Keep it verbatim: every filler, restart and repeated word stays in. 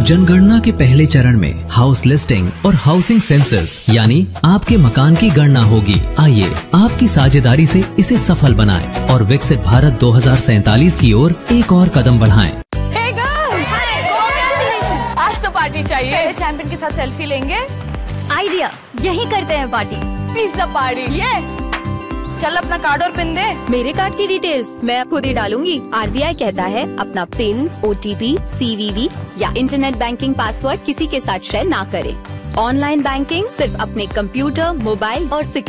जनगणना के पहले चरण में हाउस लिस्टिंग और हाउसिंग सेंसस यानी आपके मकान की गणना होगी। आइए आपकी साझेदारी से इसे सफल बनाएं और विकसित भारत दो हज़ार सैतालीस की ओर एक और कदम बढ़ाएं। Hey girls! आज तो पार्टी चाहिए। चैंपियन के साथ सेल्फी लेंगे। आइडिया, यही करते हैं पार्टी। Pizza party. ये चल अपना कार्ड और पिन दे। मेरे कार्ड की डिटेल्स मैं खुद ही डालूंगी। आरबीआई कहता है अपना पिन, ओटीपी, सीवीवी या इंटरनेट बैंकिंग पासवर्ड किसी के साथ शेयर ना करें। ऑनलाइन बैंकिंग सिर्फ अपने कंप्यूटर, मोबाइल और